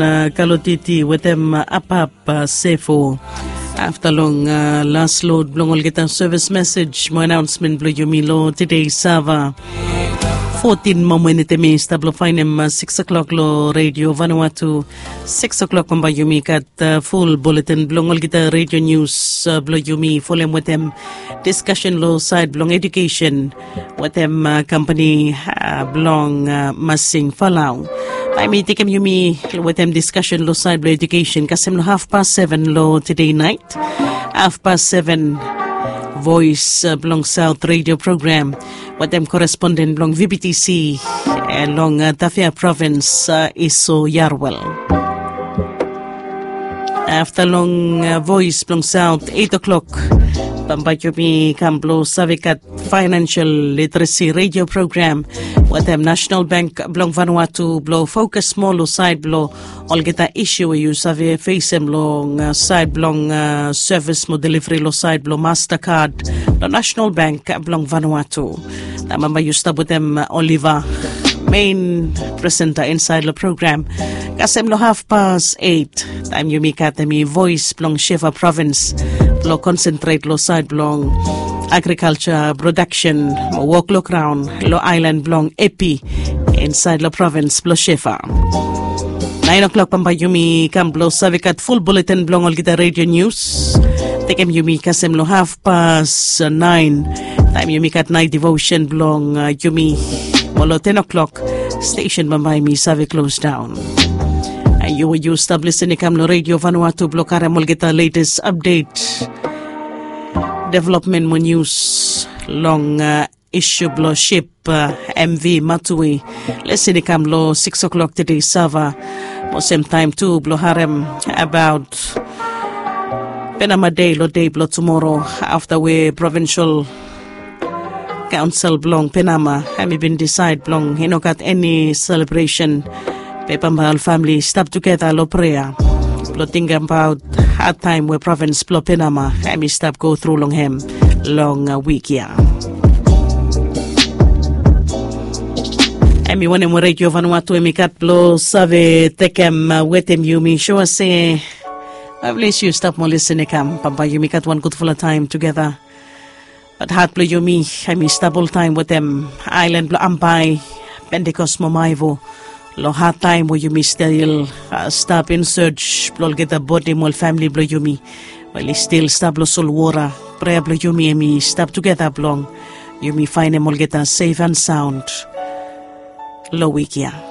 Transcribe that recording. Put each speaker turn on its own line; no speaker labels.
Kalotiti with them apap sefo. After long last load blong get a service message mo announcement blo yumilo today Sava 14 moment me stablo fine 6 o'clock lo radio Vanuatu 6 o'clock pamba yumi kat full bulletin blong get a radio news blo yumi full with them discussion lo side blong education with them company blong masing falau I mean, take yumi with them discussion lo side lo education. Kasem lo 7:30 lo today night. 7:30 voice belong South radio program. With them correspondent belong VBTC along Tafia province Iso Yarwell. After long voice belong South 8 o'clock. Pambayumi Kamblo Savikat Financial Literacy Radio Program with them National Bank Blong Vanuatu Blow Focus Small Side Blow all get a issue you save face long side blong service mo delivery lo side blow Mastercard the National Bank Blong Vanuatu Tamamba you stop with them Oliver main presenter inside the program kasem lo 8:30 time you make at me voice blong Shefa province lo concentrate lo side blong agriculture production walk lo crown lo island blong epi inside lo province blo Shefa 9 o'clock pamba yumi kam blo savikat full bulletin blong all kita radio news tekem yumi kasem lo 9:30 time yumi kat night devotion blong yumi Molo 10 o'clock, station Bambay mi savi closed down. You stop listening Kamlo Radio Vanuatu blokare molgeta latest update. Development mo news long issue blo ship MV Matui. Listening Kamlo 6 o'clock today Sava. Mo same time too blo harem about Penama Day lo day blo tomorrow after we provincial Council blong Penama have been decide blong hinokat any celebration Pepambal family stop together lo prayer plotting about hard time where province blo Penama have stop go through long hem long week ya Emi one mo radio Vanuatu emikat blo save tekem wetem yumi show say I bless you stop mo listening kam pamba yumi kat one good full time together But heart blow yumi, I miss double time with them. Island blow Ampay, Pentecost Momaivo. Lo hard time where you miss still stop in search, blow get a body mol family blow yumi. Well, he still stop blow Solwara. Prayer blow yumi, me stop together blong. Yumi find them all get a safe and sound. Lo wikia.